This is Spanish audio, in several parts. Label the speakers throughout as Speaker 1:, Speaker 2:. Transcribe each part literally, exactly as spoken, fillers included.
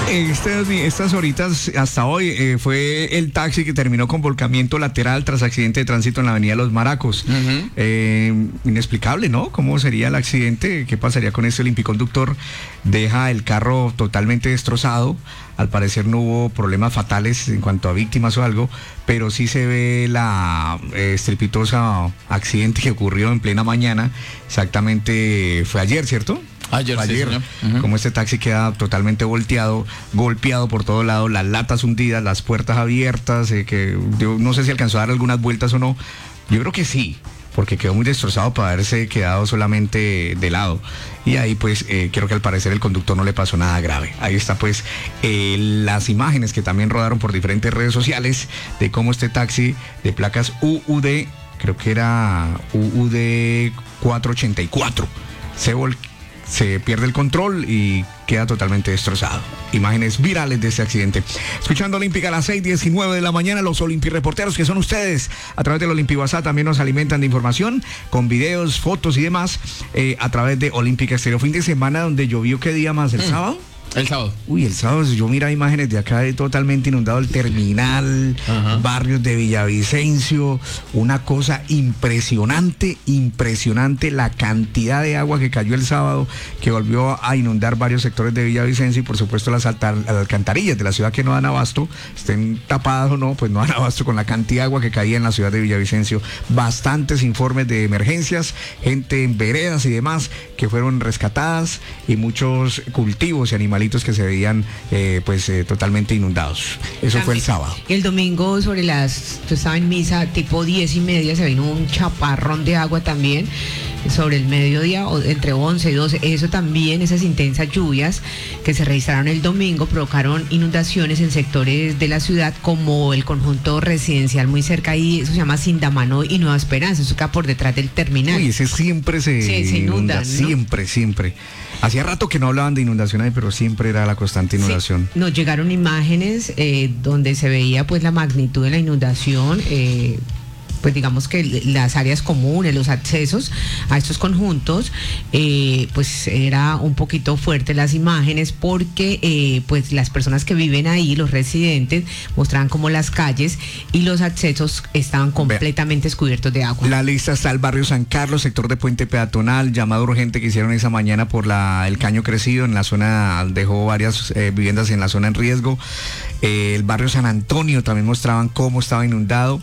Speaker 1: Este, estas horitas hasta hoy eh, fue el taxi que terminó con volcamiento lateral tras accidente de tránsito en la avenida Los Maracos. Uh-huh. eh, inexplicable, ¿no? ¿Cómo sería el accidente? ¿Qué pasaría con este? El impiconductor deja el carro totalmente destrozado. Al parecer no hubo problemas fatales en cuanto a víctimas o algo, pero sí se ve la eh, estrepitosa accidente que ocurrió en plena mañana. Exactamente fue ayer, ¿cierto?
Speaker 2: Ayer,
Speaker 1: ayer
Speaker 2: sí,
Speaker 1: uh-huh. Como este taxi queda totalmente volteado, golpeado por todo lado, las latas hundidas, las puertas abiertas, eh, que yo no sé si alcanzó a dar algunas vueltas o no. Yo creo que sí, porque quedó muy destrozado para haberse quedado solamente de lado. Y ahí pues eh, creo que al parecer el conductor no le pasó nada grave. Ahí está pues eh, las imágenes que también rodaron por diferentes redes sociales de cómo este taxi de placas U U D, creo que era U U D cuatrocientos ochenta y cuatro, se volcó. Se pierde el control y queda totalmente destrozado. Imágenes virales de este accidente. Escuchando Olímpica a las seis diecinueve de la mañana, los Olympi reporteros que son ustedes a través del Olympi WhatsApp también nos alimentan de información con videos, fotos y demás eh, a través de Olímpica Estéreo. Fin de semana donde llovió, ¿qué día más? ¿El mm. sábado?
Speaker 2: El sábado.
Speaker 1: Uy, el sábado yo mira imágenes de acá de totalmente inundado el terminal, uh-huh. barrios de Villavicencio, una cosa impresionante, impresionante la cantidad de agua que cayó el sábado, que volvió a inundar varios sectores de Villavicencio y por supuesto las, altar, las alcantarillas de la ciudad que no dan abasto, estén tapadas o no, pues no dan abasto con la cantidad de agua que caía en la ciudad de Villavicencio. Bastantes informes de emergencias, gente en veredas y demás que fueron rescatadas y muchos cultivos y animalitos que se veían eh, pues eh, totalmente inundados. Eso fue el sábado.
Speaker 3: El domingo sobre las, yo estaba en misa tipo diez y media, se vino un chaparrón de agua también sobre el mediodía, entre once y doce. Eso también, esas intensas lluvias que se registraron el domingo provocaron inundaciones en sectores de la ciudad como el conjunto residencial muy cerca ahí, eso se llama Sindamano y Nueva Esperanza, eso queda por detrás del terminal.
Speaker 1: Uy, ese siempre se,
Speaker 3: sí, se inunda,
Speaker 1: inunda, ¿no? Siempre, siempre. Hacía rato que no hablaban de inundaciones, pero siempre era la constante inundación.
Speaker 3: Sí, nos llegaron imágenes eh, donde se veía pues la magnitud de la inundación, eh, pues digamos que las áreas comunes, los accesos a estos conjuntos, eh, pues era un poquito fuerte las imágenes porque eh, pues las personas que viven ahí, los residentes, mostraban como las calles y los accesos estaban completamente cubiertos de agua.
Speaker 1: La lista está el barrio San Carlos, sector de Puente Peatonal, llamado urgente que hicieron esa mañana por la el caño crecido en la zona, dejó varias eh, viviendas en la zona en riesgo. Eh, el barrio San Antonio también mostraban cómo estaba inundado.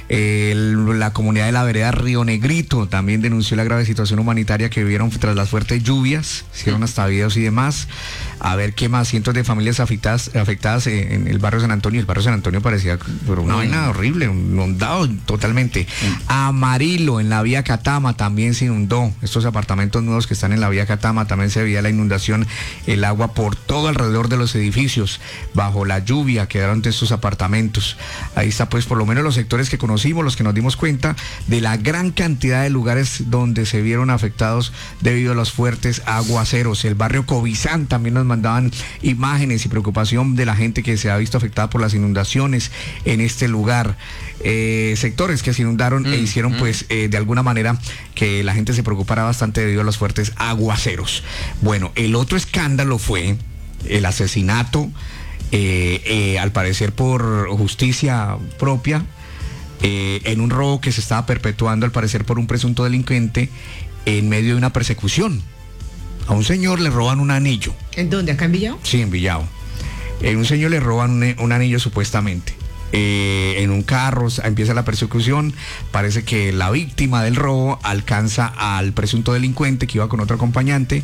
Speaker 1: El, la comunidad de la vereda Río Negrito también denunció la grave situación humanitaria que vivieron tras las fuertes lluvias, hicieron hasta videos y demás. A ver qué más, cientos de familias afectadas, afectadas en el barrio San Antonio. El barrio San Antonio parecía pero una vaina horrible, inundado totalmente. Amarillo, en la vía Catama, también se inundó. Estos apartamentos nuevos que están en la vía Catama, también se veía la inundación, el agua por todo alrededor de los edificios. Bajo la lluvia quedaron estos apartamentos. Ahí está pues por lo menos los sectores que conocemos, los que nos dimos cuenta de la gran cantidad de lugares donde se vieron afectados debido a los fuertes aguaceros. El barrio Cobizán también nos mandaban imágenes y preocupación de la gente que se ha visto afectada por las inundaciones en este lugar. Eh, sectores que se inundaron mm, e hicieron mm. pues eh, de alguna manera que la gente se preocupara bastante debido a los fuertes aguaceros. Bueno, el otro escándalo fue el asesinato, eh, eh, al parecer por justicia propia, Eh, en un robo que se estaba perpetuando al parecer por un presunto delincuente en medio de una persecución. A un señor le roban un anillo.
Speaker 3: ¿En dónde? ¿Acá en Villao?
Speaker 1: Sí, en Villao. A un señor le roban un, un anillo supuestamente. Eh, en un carro empieza la persecución, parece que la víctima del robo alcanza al presunto delincuente que iba con otro acompañante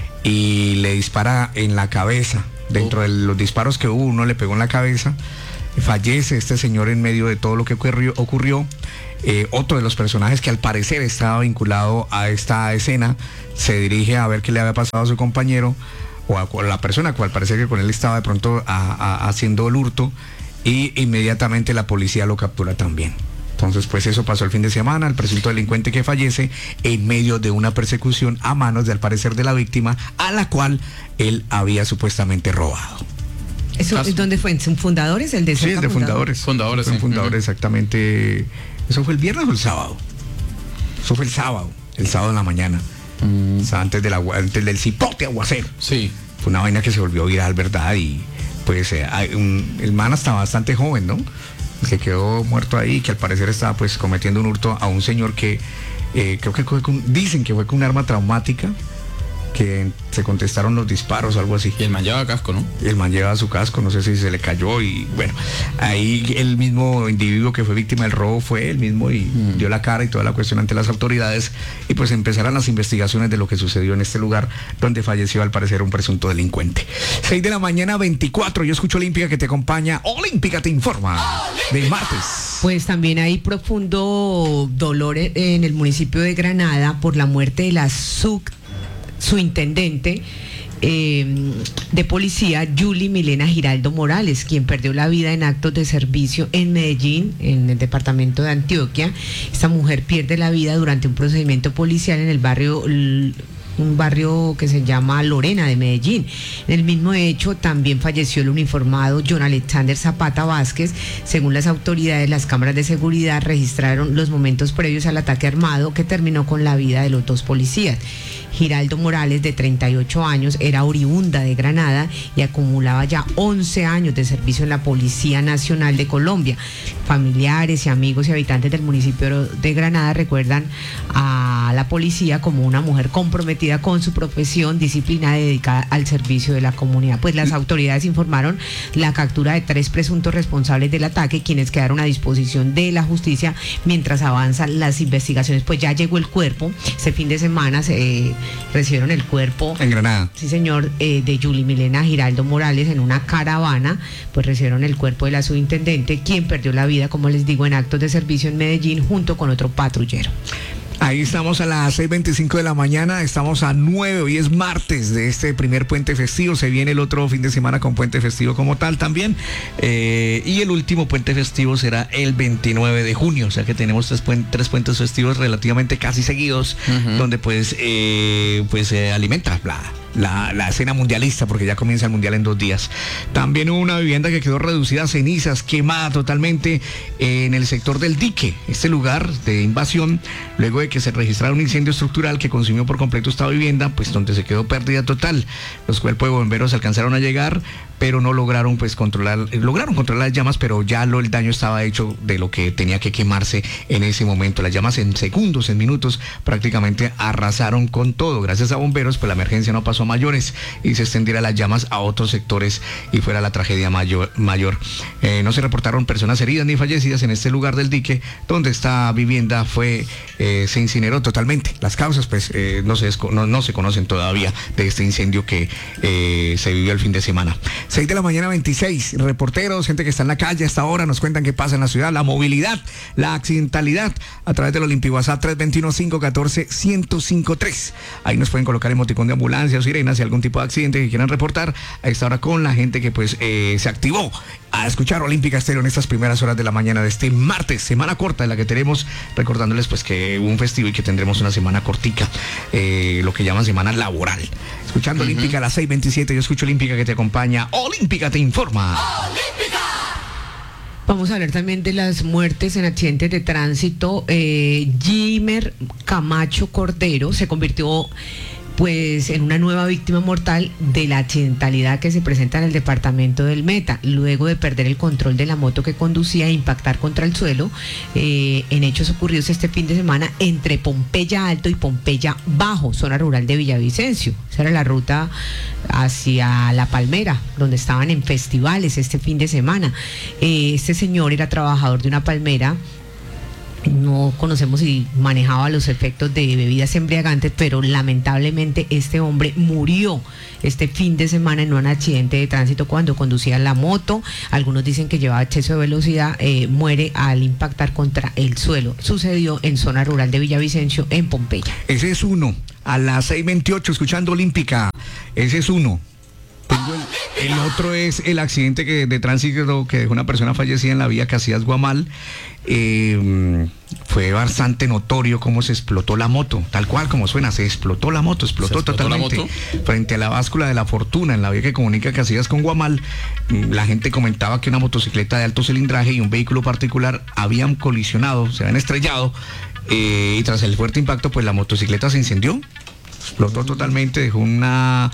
Speaker 1: y le dispara en la cabeza. Dentro oh. de los disparos que hubo, uno le pegó en la cabeza. Fallece este señor en medio de todo lo que ocurrió. ocurrió. Eh, otro de los personajes que al parecer estaba vinculado a esta escena se dirige a ver qué le había pasado a su compañero o a, a la persona que al parecer que con él estaba de pronto a, a, haciendo el hurto y inmediatamente la policía lo captura también. Entonces pues eso pasó el fin de semana, el presunto delincuente que fallece en medio de una persecución a manos de al parecer de la víctima a la cual él había supuestamente robado.
Speaker 3: ¿Eso es dónde fue? ¿En Fundadores? ¿El de
Speaker 1: Sí, el de Fundadores.
Speaker 2: Fundadores,
Speaker 1: fue en
Speaker 2: sí.
Speaker 1: Fundadores, uh-huh. exactamente. ¿Eso fue el viernes o el sábado? Eso fue el sábado, el sábado en la mañana. Uh-huh. O sea, antes, de la, antes del cipote aguacero.
Speaker 2: Sí.
Speaker 1: Fue una vaina que se volvió viral, ¿verdad? Y pues eh, hay un, el man está bastante joven, ¿no? Que quedó muerto ahí, que al parecer estaba pues cometiendo un hurto a un señor que eh, creo que fue con, dicen que fue con un arma traumática, que se contestaron los disparos, algo así.
Speaker 2: Y el man llevaba casco, ¿no?
Speaker 1: El man llevaba su casco, no sé si se le cayó y bueno, ahí el mismo individuo que fue víctima del robo fue él mismo y mm. dio la cara y toda la cuestión ante las autoridades y pues empezaron las investigaciones de lo que sucedió en este lugar donde falleció al parecer un presunto delincuente. seis de la mañana, veinticuatro, yo escucho Olímpica que te acompaña, Olímpica te informa de martes.
Speaker 3: Pues también hay profundo dolor en el municipio de Granada por la muerte de la sub su intendente eh, de policía, Yuli Milena Giraldo Morales, quien perdió la vida en actos de servicio en Medellín, en el departamento de Antioquia. Esta mujer pierde la vida durante un procedimiento policial en el barrio un barrio que se llama Lorena de Medellín. En el mismo hecho también falleció el uniformado John Alexander Zapata Vázquez. Según las autoridades, las cámaras de seguridad registraron los momentos previos al ataque armado que terminó con la vida de los dos policías. Giraldo Morales, de treinta y ocho años, era oriunda de Granada y acumulaba ya once años de servicio en la Policía Nacional de Colombia. Familiares y amigos y habitantes del municipio de Granada recuerdan a la policía como una mujer comprometida con su profesión, disciplinada y dedicada al servicio de la comunidad. Pues las autoridades informaron la captura de tres presuntos responsables del ataque, quienes quedaron a disposición de la justicia mientras avanzan las investigaciones. Pues ya llegó el cuerpo. Este fin de semana se recibieron el cuerpo
Speaker 1: en Granada,
Speaker 3: sí señor, eh, de Yuli Milena Giraldo Morales en una caravana. Pues recibieron el cuerpo de la subintendente, quien perdió la vida, como les digo, en actos de servicio en Medellín junto con otro patrullero.
Speaker 1: Ahí estamos a las seis veinticinco de la mañana, estamos a nueve, hoy es martes de este primer puente festivo, se viene el otro fin de semana con puente festivo como tal también, eh, y el último puente festivo será el veintinueve de junio, o sea que tenemos tres, puen- tres puentes festivos relativamente casi seguidos, uh-huh. donde pues, eh, pues se eh, alimenta la... La, la escena mundialista, porque ya comienza el mundial en dos días. También hubo una vivienda que quedó reducida a cenizas, quemada totalmente en el sector del Dique, este lugar de invasión, luego de que se registrara un incendio estructural que consumió por completo esta vivienda, pues donde se quedó pérdida total. Los cuerpos de bomberos alcanzaron a llegar, pero no lograron pues controlar, lograron controlar las llamas, pero ya lo, el daño estaba hecho de lo que tenía que quemarse en ese momento. Las llamas en segundos, en minutos, prácticamente arrasaron con todo. Gracias a bomberos, pues la emergencia no pasó a mayores y se extendiera las llamas a otros sectores y fuera la tragedia mayor. mayor. Eh, no se reportaron personas heridas ni fallecidas en este lugar del Dique, donde esta vivienda fue, eh, se incineró totalmente. Las causas pues eh, no, se, no, no se conocen todavía de este incendio que eh, se vivió el fin de semana. seis de la mañana, veintiséis, reporteros, gente que está en la calle hasta ahora, nos cuentan qué pasa en la ciudad, la movilidad, la accidentalidad, a través del Olimpi WhatsApp tres dos uno, cinco uno cuatro, uno cero cinco tres. Ahí nos pueden colocar emoticón de ambulancia o sirenas y algún tipo de accidente que quieran reportar a esta hora con la gente que pues eh, se activó a escuchar Olímpica Estéreo en estas primeras horas de la mañana de este martes, semana corta en la que tenemos, recordándoles pues que hubo un festivo y que tendremos una semana cortica, eh, lo que llaman semana laboral. Escuchando uh-huh. Olímpica a las seis veintisiete, yo escucho Olímpica que te acompaña, Olímpica te informa. ¡Olímpica!
Speaker 3: Vamos a hablar también de las muertes en accidentes de tránsito. eh, Jimer Camacho Cordero se convirtió pues en una nueva víctima mortal de la accidentalidad que se presenta en el departamento del Meta, luego de perder el control de la moto que conducía e impactar contra el suelo, eh, en hechos ocurridos este fin de semana entre Pompeya Alto y Pompeya Bajo, zona rural de Villavicencio. Esa era la ruta hacia La Palmera, donde estaban en festivales este fin de semana. Eh, este señor era trabajador de una palmera. No conocemos si manejaba los efectos de bebidas embriagantes, pero lamentablemente este hombre murió este fin de semana en un accidente de tránsito cuando conducía la moto. Algunos dicen que llevaba exceso de velocidad, eh, muere al impactar contra el suelo. Sucedió en zona rural de Villavicencio, en Pompeya.
Speaker 1: Ese es uno, a las seis veintiocho, escuchando Olímpica. Ese es uno. Tengo el, el otro es el accidente que, de tránsito que dejó una persona fallecida en la vía Casillas Guamal. Eh, fue bastante notorio cómo se explotó la moto, tal cual como suena, se explotó la moto, explotó, explotó totalmente la moto frente a la báscula de la Fortuna en la vía que comunica Casillas con Guamal. La gente comentaba que una motocicleta de alto cilindraje y un vehículo particular habían colisionado, se habían estrellado, eh, y tras el fuerte impacto pues la motocicleta se incendió, explotó totalmente, dejó una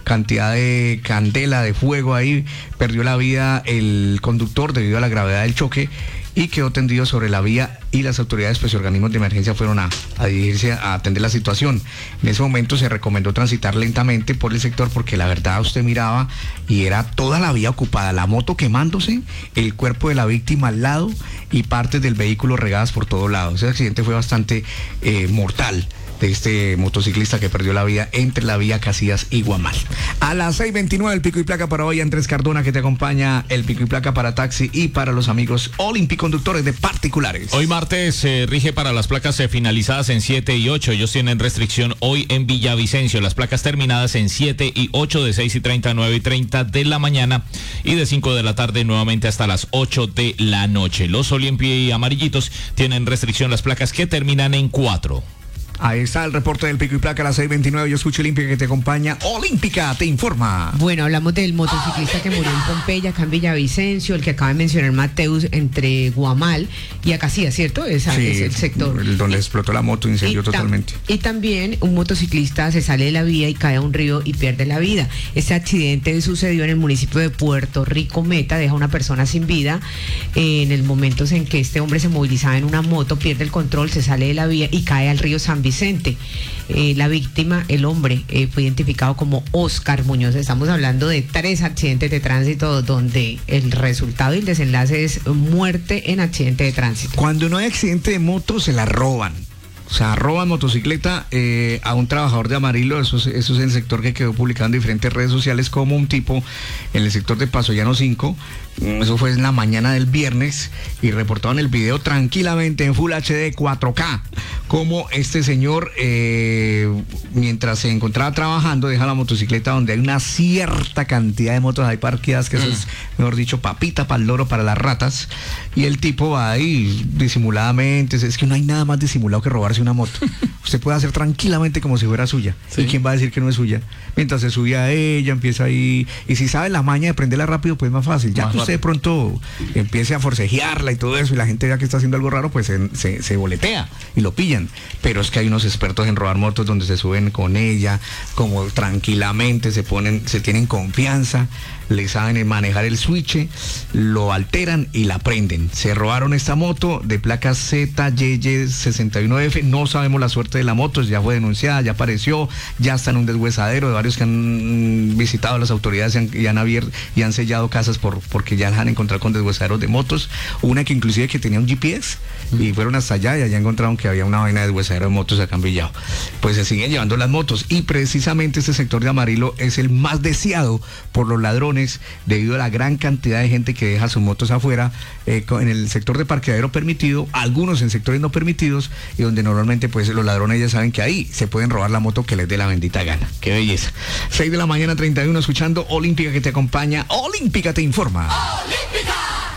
Speaker 1: cantidad de candela, de fuego ahí, perdió la vida el conductor debido a la gravedad del choque y quedó tendido sobre la vía, y las autoridades pues y organismos de emergencia fueron a, a dirigirse a atender la situación. En ese momento se recomendó transitar lentamente por el sector porque la verdad usted miraba y era toda la vía ocupada, la moto quemándose, el cuerpo de la víctima al lado y partes del vehículo regadas por todos lados. Ese accidente fue bastante eh, mortal de este motociclista que perdió la vida entre la vía Casillas y Guamal. A las seis veintinueve el pico y placa para hoy, Andrés Cardona, que te acompaña, el pico y placa para taxi y para los amigos Olympic conductores de particulares.
Speaker 2: Hoy martes se eh, rige para las placas eh, finalizadas en siete y ocho. Ellos tienen restricción hoy en Villavicencio. Las placas terminadas en siete y ocho, de seis y treinta a nueve y treinta de la mañana y de cinco de la tarde nuevamente hasta las ocho de la noche. Los Olympic amarillitos tienen restricción las placas que terminan en cuatro.
Speaker 1: Ahí está el reporte del pico y placa a las seis veintinueve. Yo escucho Olímpica que te acompaña. Olímpica te informa.
Speaker 3: Bueno, hablamos del motociclista que murió en Pompeya, acá en Villavicencio, el que acaba de mencionar Mateus, entre Guamal y Acacia, ¿cierto? Esa,
Speaker 1: sí,
Speaker 3: es el sector.
Speaker 1: El donde y, explotó la moto, incendió y totalmente.
Speaker 3: Y también un motociclista se sale de la vía y cae a un río y pierde la vida. Este accidente sucedió en el municipio de Puerto Rico Meta, deja a una persona sin vida. Eh, en el momento en que este hombre se movilizaba en una moto, pierde el control, se sale de la vía y cae al río San Vicente. Eh, la víctima, el hombre, eh, fue identificado como Oscar Muñoz. Estamos hablando de tres accidentes de tránsito donde el resultado y el desenlace es muerte en accidente de tránsito.
Speaker 1: Cuando no hay accidente de moto, se la roban. O sea, roban motocicleta eh, a un trabajador de Amarillo. Eso es, eso es el sector que quedó publicado en diferentes redes sociales, como un tipo en el sector de Paso Llano cinco. Eso fue en la mañana del viernes y reportaron el video tranquilamente en Full H D cuatro K, como este señor eh, mientras se encontraba trabajando deja la motocicleta donde hay una cierta cantidad de motos ahí parqueadas, que eso es, mejor dicho, papita para el loro, para las ratas, y el tipo va ahí disimuladamente. Es que no hay nada más disimulado que robarse una moto. Usted puede hacer tranquilamente como si fuera suya. ¿Sí? ¿Y quién va a decir que no es suya? Mientras se sube a ella, empieza ahí, y si sabe la maña de prenderla rápido, pues es más fácil. Ya que usted de pronto empiece a forcejearla y todo eso, y la gente vea que está haciendo algo raro, pues se, se, se boletea y lo pillan. Pero es que hay unos expertos en robar motos donde se suben con ella, como tranquilamente, se ponen, se tienen confianza, le saben manejar el switch, lo alteran y la prenden. Se robaron esta moto de placa Z Y Y sesenta y uno F, no sabemos la suerte de la moto, ya fue denunciada, ya apareció, ya está en un deshuesadero de varios que han visitado a las autoridades y han, y han abierto y han sellado casas por porque ya las han encontrado con deshuesaderos de motos. Una que inclusive que tenía un G P S y fueron hasta allá y allá encontraron que había una vaina de deshuesadero de motos acá en Villao. Pues se siguen llevando las motos, y precisamente este sector de Amarillo es el más deseado por los ladrones debido a la gran cantidad de gente que deja sus motos afuera, eh, en el sector de parqueadero permitido, algunos en sectores no permitidos, y donde normalmente pues los ladrones ya saben que ahí se pueden robar la moto que les dé la bendita gana. Qué belleza. seis de la mañana treinta y uno, escuchando Olímpica que te acompaña. Olímpica te informa.
Speaker 3: ¡Olímpica!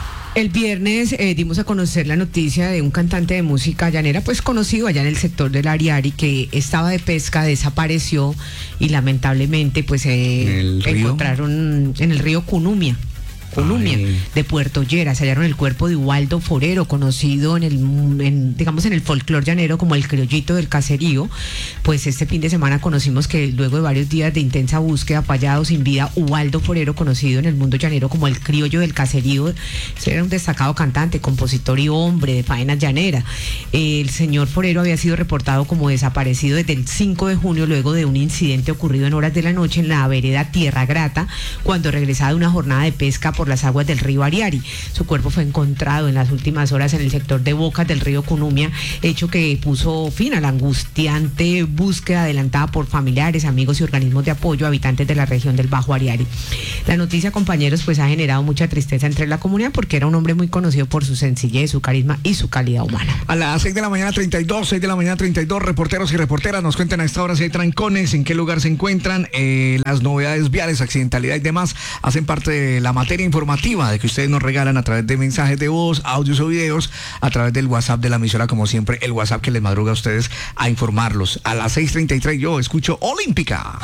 Speaker 3: El viernes eh, dimos a conocer la noticia de un cantante de música llanera, pues conocido allá en el sector del Ariari, que estaba de pesca, desapareció y lamentablemente pues eh, encontraron en el río Cunumia. Cunumia, Ay. de Puerto Lleras, se hallaron el cuerpo de Ubaldo Forero, conocido en el, en, digamos, en el folclor llanero como el criollito del caserío. Pues este fin de semana conocimos que luego de varios días de intensa búsqueda, fallado sin vida, Ubaldo Forero, conocido en el mundo llanero como el criollo del caserío, era un destacado cantante, compositor y hombre de faenas llaneras. El señor Forero había sido reportado como desaparecido desde el cinco de junio, luego de un incidente ocurrido en horas de la noche en la vereda Tierra Grata, cuando regresaba de una jornada de pesca por las aguas del río Ariari. Su cuerpo fue encontrado en las últimas horas en el sector de Bocas del río Cunumia, hecho que puso fin a la angustiante búsqueda adelantada por familiares, amigos y organismos de apoyo a habitantes de la región del Bajo Ariari. La noticia, compañeros, pues ha generado mucha tristeza entre la comunidad porque era un hombre muy conocido por su sencillez, su carisma y su calidad humana.
Speaker 1: A las seis de la mañana treinta y dos, seis de la mañana treinta y dos, reporteros y reporteras nos cuentan a esta hora si hay trancones, en qué lugar se encuentran, eh, las novedades viales, accidentalidad y demás, hacen parte de la materia informativa de que ustedes nos regalan a través de mensajes de voz, audios o videos, a través del WhatsApp de la emisora, como siempre, el WhatsApp que les madruga a ustedes a informarlos. A las seis treinta y tres yo escucho Olímpica.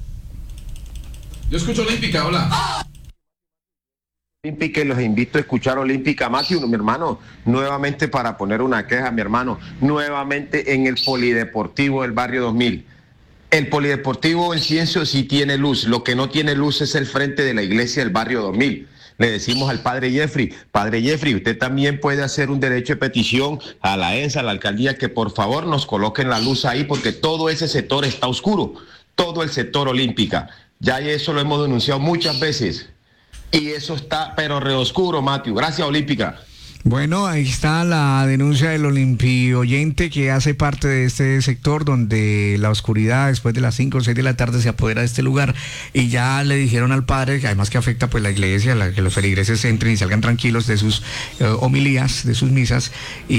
Speaker 2: Yo escucho Olímpica, hola.
Speaker 4: Olímpica, y los invito a escuchar Olímpica. Matthew, mi hermano, nuevamente para poner una queja, mi hermano, nuevamente en el Polideportivo del Barrio dos mil. El polideportivo El Ciencio sí tiene luz, lo que no tiene luz es el frente de la iglesia del barrio dos mil. Le decimos al padre Jeffrey, padre Jeffrey, usted también puede hacer un derecho de petición a la E N S A, a la alcaldía, que por favor nos coloquen la luz ahí, porque todo ese sector está oscuro, todo el sector Olímpica. Ya eso lo hemos denunciado muchas veces y eso está pero re oscuro, Matthew. Gracias, Olímpica.
Speaker 1: Bueno, ahí está la denuncia del Olimpioyente, que hace parte de este sector donde la oscuridad después de las cinco o seis de la tarde se apodera de este lugar, y ya le dijeron al padre, que además que afecta pues la iglesia, la, que los feligreses entren y salgan tranquilos de sus eh, homilías, de sus misas,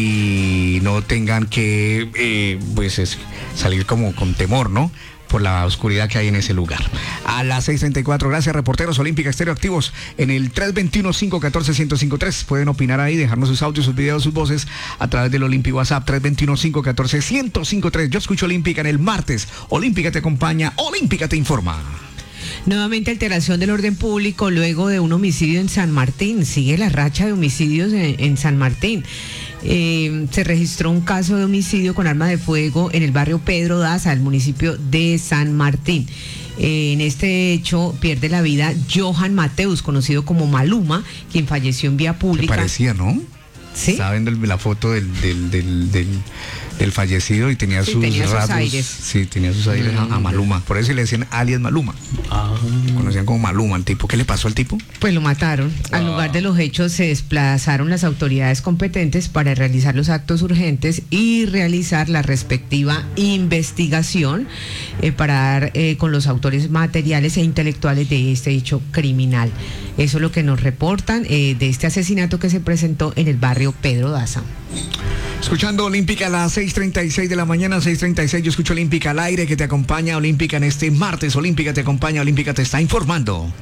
Speaker 1: y no tengan que eh, pues es, salir como con temor, ¿no?, por la oscuridad que hay en ese lugar. A las seis treinta y cuatro, gracias, reporteros Olímpica Estéreo activos en el tres dos uno, cinco uno cuatro, uno cero cinco tres. Pueden opinar ahí, dejarnos sus audios, sus videos, sus voces a través del Olímpico WhatsApp tres dos uno, cinco uno cuatro, uno cero cinco tres. Yo escucho Olímpica en el martes. Olímpica te acompaña, Olímpica te informa.
Speaker 3: Nuevamente alteración del orden público luego de un homicidio en San Martín. Sigue la racha de homicidios en, en San Martín. Eh, se registró un caso de homicidio con arma de fuego en el barrio Pedro Daza, el municipio de San Martín. Eh, en este hecho pierde la vida Johan Mateus, conocido como Maluma, quien falleció en vía pública.
Speaker 1: Me parecía, ¿no?
Speaker 3: Sí.
Speaker 1: Estaba viendo la foto del, del, del, del, del fallecido y tenía
Speaker 3: sí,
Speaker 1: sus
Speaker 3: tenía
Speaker 1: rasgos.
Speaker 3: sus aires.
Speaker 1: Sí, tenía sus aires mm. a, a Maluma. Por eso le decían alias Maluma. Ah. Le conocían como Maluma al tipo. ¿Qué le pasó al tipo?
Speaker 3: Pues lo mataron. Ah. Al lugar de los hechos se desplazaron las autoridades competentes para realizar los actos urgentes y realizar la respectiva investigación eh, para dar eh, con los autores materiales e intelectuales de este hecho criminal. Eso es lo que nos reportan eh, de este asesinato que se presentó en el barrio Pedro Daza.
Speaker 1: Escuchando Olímpica a las seis treinta y seis de la mañana, seis treinta y seis, yo escucho Olímpica al aire, que te acompaña Olímpica en este martes. Olímpica te acompaña, Olímpica te está informando.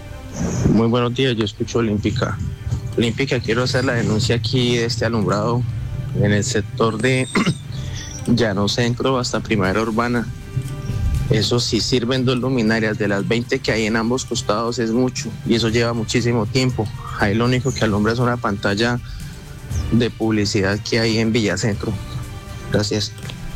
Speaker 5: Muy buenos días, yo escucho Olímpica. Olímpica, quiero hacer la denuncia aquí de este alumbrado en el sector de Llano Centro hasta Primavera Urbana. Eso sí, sirven dos luminarias, de las veinte que hay en ambos costados es mucho, y eso lleva muchísimo tiempo. Ahí lo único que alumbra es una pantalla de publicidad que hay en Villacentro. Gracias.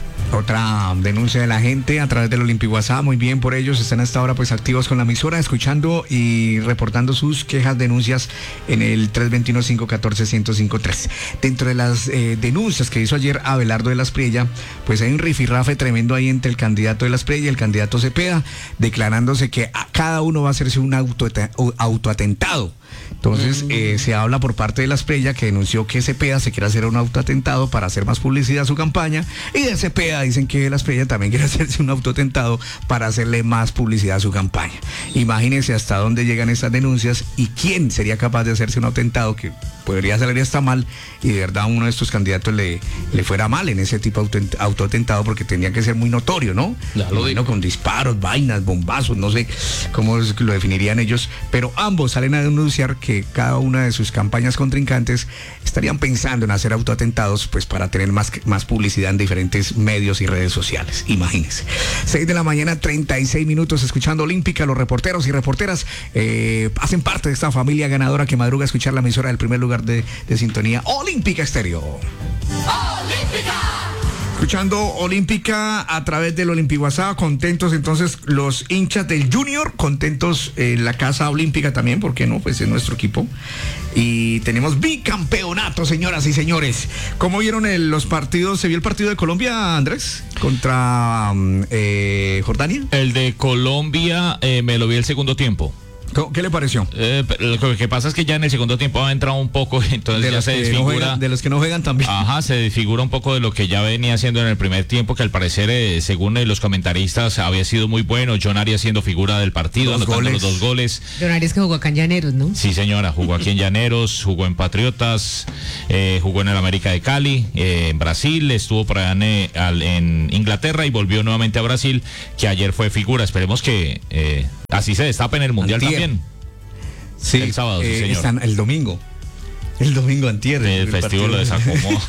Speaker 1: Otra denuncia de la gente a través del Olímpico WhatsApp. Muy bien por ellos, están hasta ahora pues activos con la emisora, escuchando y reportando sus quejas, denuncias en el tres dos uno, cinco uno cuatro, uno cero cinco tres. Dentro de las eh, denuncias que hizo ayer Abelardo de la Espriella, pues hay un rifirrafe tremendo ahí entre el candidato de la Espriella y el candidato Cepeda, declarándose que a cada uno va a hacerse un auto, autoatentado. Entonces mm. eh, se habla por parte de la Espriella, que denunció que Cepeda se quiere hacer un autoatentado para hacer más publicidad a su campaña, y de Cepeda dicen que la Espriella también quiere hacerse un autoatentado para hacerle más publicidad a su campaña. Imagínense hasta dónde llegan estas denuncias y quién sería capaz de hacerse un atentado, que podría salir hasta mal, y de verdad a uno de estos candidatos le, le fuera mal en ese tipo de autoatentado, porque tendría que ser muy notorio, ¿no? Ya lo digo, con disparos, vainas, bombazos, no sé cómo lo definirían ellos, pero ambos salen a denunciar que cada una de sus campañas contrincantes estarían pensando en hacer autoatentados, pues para tener más, más publicidad en diferentes medios y redes sociales. Imagínense. seis de la mañana, treinta y seis minutos, escuchando Olímpica. Los reporteros y reporteras eh, hacen parte de esta familia ganadora que madruga a escuchar la emisora del primer lugar de, de sintonía, Olímpica Estéreo. ¡Olímpica! Escuchando Olímpica a través del Olímpico WhatsApp, contentos entonces los hinchas del Junior, contentos en la Casa Olímpica también, ¿por qué no? Pues es nuestro equipo. Y tenemos bicampeonato, señoras y señores. ¿Cómo vieron el, los partidos? ¿Se vio el partido de Colombia, Andrés? Contra eh, Jordania.
Speaker 2: El de Colombia eh, me lo vi el segundo tiempo.
Speaker 1: ¿Qué le pareció?
Speaker 2: Eh, lo que pasa es que ya en el segundo tiempo ha entrado un poco, entonces de ya se desfigura.
Speaker 1: No juegan, de los que no juegan también.
Speaker 2: Ajá, se desfigura un poco de lo que ya venía haciendo en el primer tiempo, que al parecer, eh, según eh, los comentaristas, había sido muy bueno. John Arias siendo figura del partido, dos anotando goles. los dos goles.
Speaker 3: John Arias que jugó acá en Llaneros, ¿no?
Speaker 2: Sí, señora, jugó aquí en Llaneros, jugó en Patriotas, eh, jugó en el América de Cali, eh, en Brasil, estuvo por allá en, eh, al, en Inglaterra y volvió nuevamente a Brasil, que ayer fue figura. Esperemos que eh, así se destape en el Mundial Antier. también.
Speaker 1: Sí,
Speaker 2: el sábado,
Speaker 1: eh,
Speaker 2: sí, señor.
Speaker 1: Están el domingo. El domingo antier.
Speaker 2: El, el festivo lo desacomó.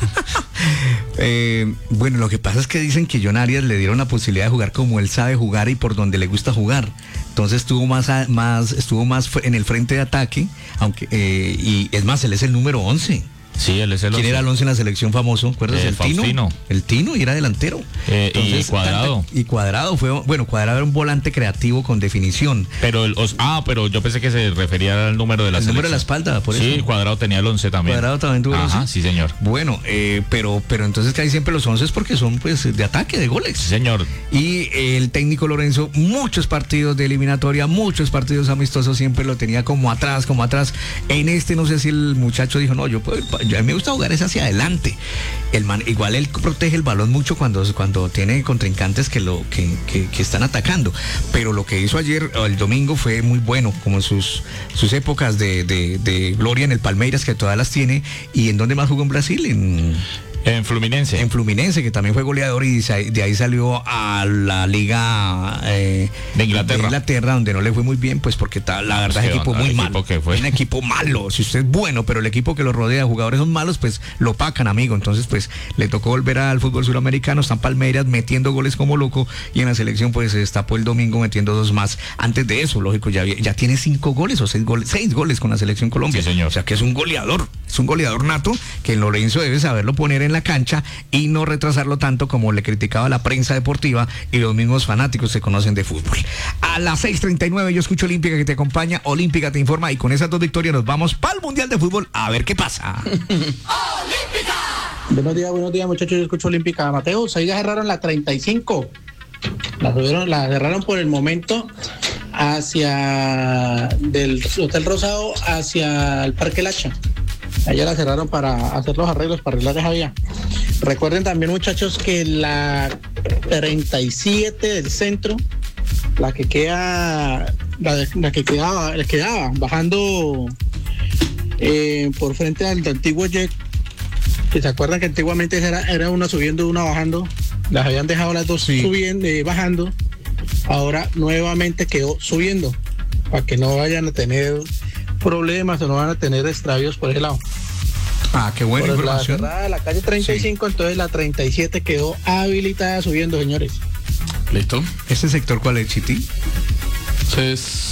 Speaker 1: eh, bueno, lo que pasa es que dicen que John Arias le dieron la posibilidad de jugar como él sabe jugar y por donde le gusta jugar. Entonces estuvo más, a, más, estuvo más en el frente de ataque, aunque eh, y es más, él es el número once.
Speaker 2: Sí, él es el
Speaker 1: ¿Quién
Speaker 2: once.
Speaker 1: era el once en la selección famoso? ¿Recuerdas?
Speaker 2: Eh,
Speaker 1: el Tino.
Speaker 2: Faustino.
Speaker 1: El Tino y era delantero.
Speaker 2: Eh, y Cuadrado.
Speaker 1: tanta- y Cuadrado fue, bueno, Cuadrado era un volante creativo con definición.
Speaker 2: Pero el, os- ah, pero yo pensé que se refería al número de la
Speaker 1: El número de la
Speaker 2: selección.
Speaker 1: espalda, por
Speaker 2: Sí,
Speaker 1: eso.
Speaker 2: Cuadrado tenía el once también.
Speaker 1: Cuadrado también tuvo el
Speaker 2: Ajá,
Speaker 1: once.
Speaker 2: sí, señor.
Speaker 1: Bueno, eh, pero, pero entonces que hay siempre los once porque son pues de ataque, de goles.
Speaker 2: Sí, señor.
Speaker 1: Y el técnico Lorenzo, muchos partidos de eliminatoria, muchos partidos amistosos, siempre lo tenía como atrás, como atrás. En este no sé si el muchacho dijo, no, yo, puedo, yo a mí me gusta jugar es hacia adelante. El man, igual él protege el balón mucho cuando, cuando tiene contrincantes que lo que, que, que están atacando. Pero lo que hizo ayer, el domingo, fue muy bueno, como en sus, sus épocas de, de, de gloria en el Palmeiras, que todas las tiene. ¿Y en dónde más jugó en Brasil? En...
Speaker 2: En Fluminense.
Speaker 1: En Fluminense, que también fue goleador, y de ahí salió a la Liga eh,
Speaker 2: de Inglaterra.
Speaker 1: de Inglaterra, donde no le fue muy bien, pues porque ta, la verdad es un equipo muy malo.
Speaker 2: Que fue.
Speaker 1: Un equipo malo. Si usted es bueno, pero el equipo que lo rodea, jugadores son malos, pues lo pacan, amigo. Entonces, pues le tocó volver al fútbol suramericano. Están Palmeiras metiendo goles como loco, y en la selección, pues se destapó el domingo metiendo dos más. Antes de eso, lógico, ya, ya tiene cinco goles o seis goles, seis goles con la selección Colombia.
Speaker 2: Sí, señor.
Speaker 1: O sea que es un goleador, es un goleador nato, que Lorenzo debe saberlo poner en la cancha y no retrasarlo tanto como le criticaba la prensa deportiva y los mismos fanáticos que conocen de fútbol. A las seis treinta y nueve yo escucho Olímpica que te acompaña, Olímpica te informa, y con esas dos victorias nos vamos para el Mundial de Fútbol a ver qué pasa.
Speaker 6: ¡Olímpica! Buenos días, buenos días muchachos, yo escucho Olímpica. Mateus, ahí ya cerraron la treinta y cinco. La, subieron, la cerraron por el momento hacia del Hotel Rosado hacia el Parque Lacha. Allá la cerraron para hacer los arreglos, para arreglar esa vía. Recuerden también, muchachos, que la treinta y siete del centro, la que queda, la, de, la que quedaba, la quedaba bajando eh, por frente al antiguo Jet, que se acuerdan que antiguamente era, era una subiendo y una bajando, las habían dejado las dos sí. subiendo, eh, bajando, ahora nuevamente quedó subiendo, para que no vayan a tener problemas o no van a tener extravíos por ese lado.
Speaker 1: Ah, qué buena
Speaker 6: por
Speaker 1: información.
Speaker 6: La cerrada de la calle treinta y cinco, sí. Entonces la treinta y siete quedó habilitada subiendo, señores.
Speaker 7: Listo.
Speaker 1: ¿Este sector cuál es, Chiti?
Speaker 7: Eso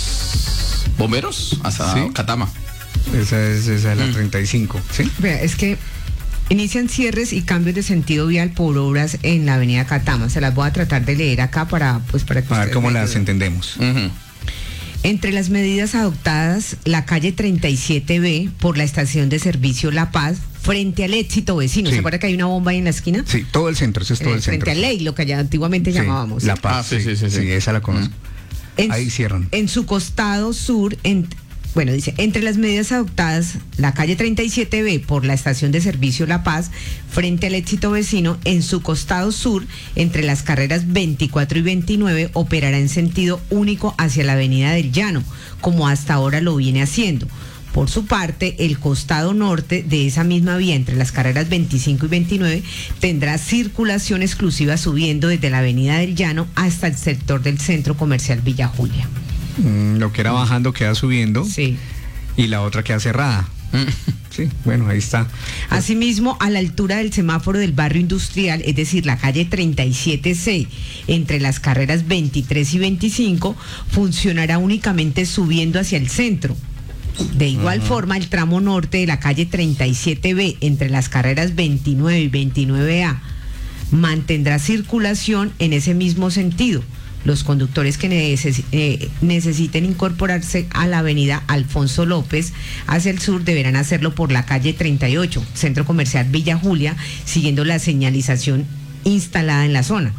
Speaker 7: es Bomberos hasta ¿sí? Catama.
Speaker 1: Esa es, esa es la mm. treinta y cinco, ¿sí?
Speaker 3: Vea, es que inician cierres y cambios de sentido vial por obras en la avenida Catama. Se las voy a tratar de leer acá para, pues, para que
Speaker 1: a ver cómo las entendemos.
Speaker 3: Uh-huh. Entre las medidas adoptadas, la calle treinta y siete B por la estación de servicio La Paz, frente al Éxito Vecino. Sí. ¿Se acuerda que hay una bomba ahí en la esquina?
Speaker 1: Sí, todo el centro, ese es todo eh, el
Speaker 3: frente
Speaker 1: centro.
Speaker 3: Frente a Ley, lo que allá antiguamente
Speaker 1: sí,
Speaker 3: llamábamos.
Speaker 1: La Paz, ah, sí, sí, sí, sí, sí, esa la conozco.
Speaker 3: En,
Speaker 1: ahí cierran.
Speaker 3: En su costado sur, en, bueno, dice, entre las medidas adoptadas, la calle treinta y siete B por la estación de servicio La Paz, frente al Éxito Vecino, en su costado sur, entre las carreras veinticuatro y veintinueve, operará en sentido único hacia la avenida del Llano, como hasta ahora lo viene haciendo. Por su parte, el costado norte de esa misma vía, entre las carreras veinticinco y veintinueve, tendrá circulación exclusiva subiendo desde la avenida del Llano hasta el sector del Centro Comercial Villa Julia.
Speaker 1: Mm, lo que era bajando queda subiendo.
Speaker 3: Sí.
Speaker 1: Y la otra queda cerrada. Sí, bueno, ahí está.
Speaker 3: Asimismo, a la altura del semáforo del barrio industrial, es decir, la calle treinta y siete C, entre las carreras veintitrés y veinticinco, funcionará únicamente subiendo hacia el centro. De igual uh-huh. forma, el tramo norte de la calle treinta y siete B, entre las carreras veintinueve y veintinueve A, mantendrá circulación en ese mismo sentido. Los conductores que neces- eh, necesiten incorporarse a la avenida Alfonso López hacia el sur deberán hacerlo por la calle treinta y ocho, Centro Comercial Villa Julia, siguiendo la señalización instalada en la zona.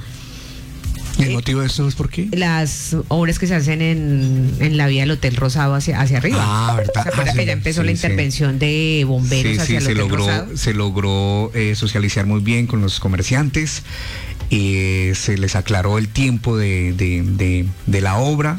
Speaker 1: ¿Y el motivo de esto es por qué?
Speaker 3: Las obras que se hacen en, en la vía del Hotel Rosado hacia, hacia arriba.
Speaker 1: Ah, ¿verdad?
Speaker 3: ¿Se acuerda
Speaker 1: ah,
Speaker 3: que
Speaker 1: sí,
Speaker 3: ya empezó
Speaker 1: sí,
Speaker 3: la
Speaker 1: sí.
Speaker 3: intervención de bomberos
Speaker 1: sí,
Speaker 3: hacia
Speaker 1: sí,
Speaker 3: el
Speaker 1: se
Speaker 3: Hotel
Speaker 1: logró,
Speaker 3: Rosado?
Speaker 1: Se logró eh, socializar muy bien con los comerciantes. Eh, se les aclaró el tiempo de, de, de, de la obra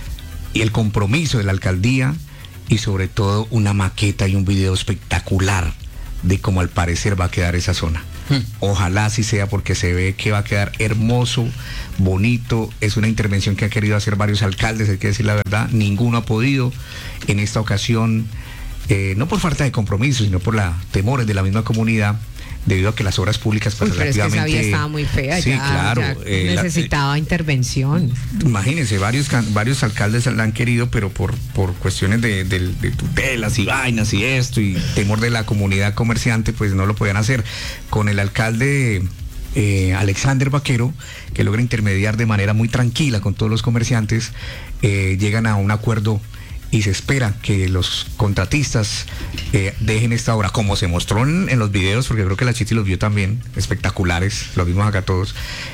Speaker 1: y el compromiso de la alcaldía, y sobre todo una maqueta y un video espectacular de cómo al parecer va a quedar esa zona. Hmm. Ojalá así sea, porque se ve que va a quedar hermoso, bonito. Es una intervención que han querido hacer varios alcaldes, hay que decir la verdad, ninguno ha podido en esta ocasión, eh, no por falta de compromiso, sino por la temores de la misma comunidad. debido a que las obras públicas pues,
Speaker 3: Uy, pero
Speaker 1: relativamente...
Speaker 3: es que esa vía estaba muy fea,
Speaker 1: sí,
Speaker 3: ya,
Speaker 1: claro,
Speaker 3: ya
Speaker 1: eh,
Speaker 3: necesitaba
Speaker 1: la, eh,
Speaker 3: intervención.
Speaker 1: Imagínense, varios, varios alcaldes la han querido, pero por, por cuestiones de, de, de tutelas y vainas y esto, y temor de la comunidad comerciante, pues no lo podían hacer. Con el alcalde... Eh, Alexander Vaquero, que logra intermediar de manera muy tranquila con todos los comerciantes, eh, llegan a un acuerdo y se espera que los contratistas eh, dejen esta obra, como se mostró en, en los videos, porque creo que la Chiti los vio también, espectaculares, los vimos acá todos.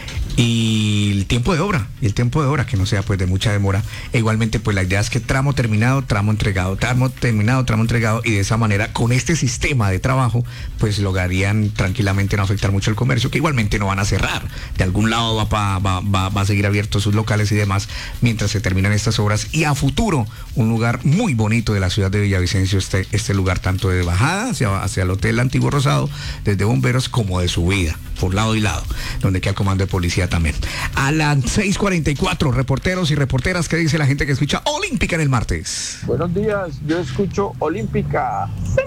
Speaker 1: Y el tiempo de obra, y el tiempo de obra, que no sea pues de mucha demora. E igualmente pues la idea es que tramo terminado, tramo entregado, tramo terminado, tramo entregado, y de esa manera, con este sistema de trabajo, pues lograrían tranquilamente no afectar mucho el comercio, que igualmente no van a cerrar. De algún lado va, pa, va, va, va a seguir abiertos sus locales y demás, mientras se terminan estas obras. Y a futuro, un lugar muy bonito de la ciudad de Villavicencio, este, este lugar tanto de bajada hacia, hacia el Hotel Antiguo Rosado, desde bomberos, como de subida, por lado y lado, donde queda el comando de policía también. A las seis cuarenta y cuatro, reporteros y reporteras, ¿qué dice la gente que escucha Olímpica en el martes?
Speaker 8: Buenos días, yo escucho Olímpica.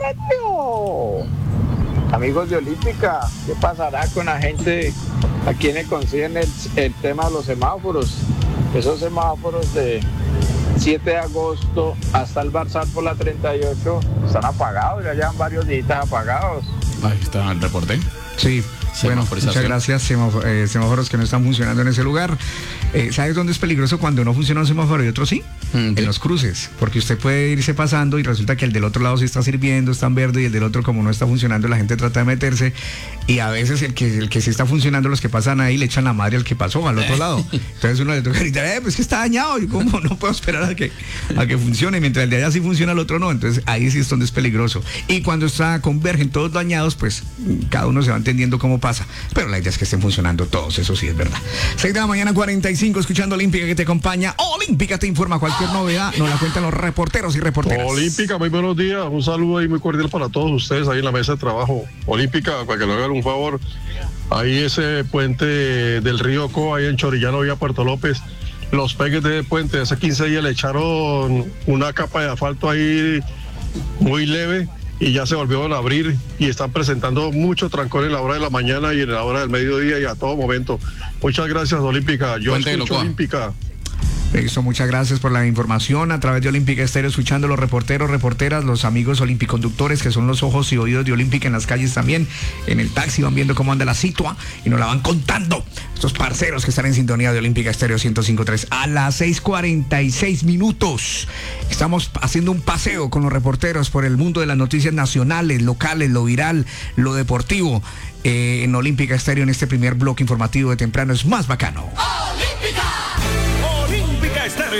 Speaker 8: ¡Señor! Amigos de Olímpica, ¿qué pasará con la gente a quienes consiguen el, el tema de los semáforos? Esos semáforos de siete de agosto hasta el Barzal por la treinta y ocho están apagados, ya llevan varios días apagados.
Speaker 7: Ahí está el reporte.
Speaker 1: Sí. Bueno, muchas gracias. Semáforos, eh, semáforos que no están funcionando en ese lugar. Eh, ¿Sabes dónde es peligroso cuando no funciona un semáforo y otro sí? Mm, en los cruces, porque usted puede irse pasando y resulta que el del otro lado sí está sirviendo, está en verde, y el del otro, como no está funcionando, la gente trata de meterse, y a veces el que el que sí está funcionando, los que pasan ahí le echan la madre al que pasó al otro lado. Entonces uno le toca gritar, eh, pues que está dañado, y cómo no puedo esperar a que, a que funcione, mientras el de allá sí funciona, el otro no. Entonces ahí sí es donde es peligroso. Y cuando está convergen todos dañados, pues cada uno se va entendiendo cómo pasa. Pero la idea es que estén funcionando todos, eso sí es verdad. seis de la mañana, cuarenta y cinco, escuchando Olímpica, que te acompaña. Olímpica te informa cualquier novedad, nos la cuentan los reporteros y reporteras.
Speaker 9: Olímpica, muy buenos días, un saludo ahí muy cordial para todos ustedes ahí en la mesa de trabajo. Olímpica, para que le hagan un favor, ahí ese puente del río Co, ahí en Chorillano, vía Puerto López, los pegues de puente, hace quince días le echaron una capa de asfalto ahí muy leve, y ya se volvieron a abrir y están presentando mucho trancón en la hora de la mañana y en la hora del mediodía y a todo momento. Muchas gracias, Olímpica. Yo
Speaker 7: Puente
Speaker 9: escucho Olímpica.
Speaker 1: Listo, muchas gracias por la información a través de Olímpica Estéreo, escuchando los reporteros, reporteras, los amigos olimpiconductores, que son los ojos y oídos de Olímpica en las calles también. En el taxi van viendo cómo anda la situa y nos la van contando. Estos parceros que están en sintonía de Olímpica Estéreo ciento cinco punto tres. A las seis cuarenta y seis minutos estamos haciendo un paseo con los reporteros por el mundo de las noticias nacionales, locales, lo viral, lo deportivo. Eh, en Olímpica Estéreo, en este primer bloque informativo de temprano, es más bacano.